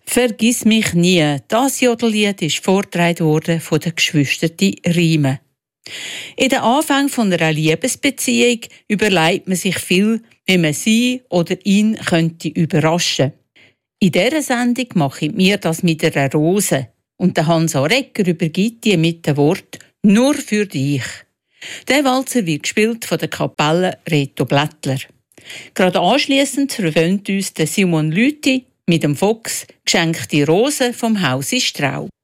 Vergiss mich nie. Das Jodellied ist vorgetragen worden von den Geschwistern Riemen. In den Anfang einer Liebesbeziehung überlegt man sich viel, wie man sie oder ihn könnte überraschen. In dieser Sendung mache ich mir das mit einer Rose. Und der Hansa Recker übergibt die mit dem Wort «Nur für dich». Der Walzer wird gespielt von der Kapelle Reto Blättler. Gerade anschliessend verwöhnt uns der Simon Lüthi mit dem Fuchs geschenkte Rosen vom Hause Straub.